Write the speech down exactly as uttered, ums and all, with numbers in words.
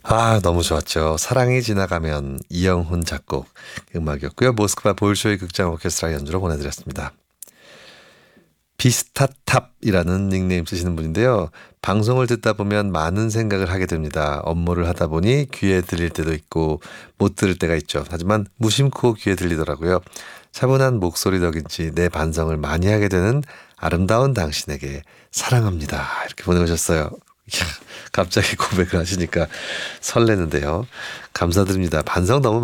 아, 너무 좋았죠. 사랑이 지나가면 이영훈 작곡 음악이었고요. 모스크바 볼쇼이 극장 오케스트라 연주로 보내드렸습니다. 비스타탑이라는 닉네임 쓰시는 분인데요. 방송을 듣다 보면 많은 생각을 하게 됩니다. 업무를 하다 보니 귀에 들릴 때도 있고 못 들을 때가 있죠. 하지만 무심코 귀에 들리더라고요. 차분한 목소리 덕인지 내 반성을 많이 하게 되는 아름다운 당신에게 사랑합니다. 이렇게 보내오셨어요. 이야, 갑자기 고백을 하시니까 설레는데요. 감사드립니다. 반성 너무